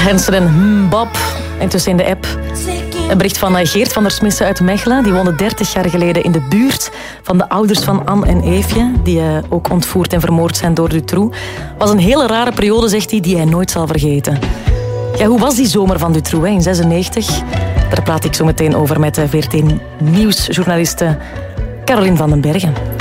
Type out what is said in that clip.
Hensen en Bob. Intussen in de app. Een bericht van Geert van der Smissen uit Mechelen. Die woonde 30 jaar geleden in de buurt van de ouders van Anne en Eefje, die ook ontvoerd en vermoord zijn door Dutroux. Was een hele rare periode, zegt hij, die hij nooit zal vergeten. Ja, hoe was die zomer van Dutroux in 96? Daar praat ik zo meteen over met VRT Nieuwsjournaliste Caroline van den Bergen.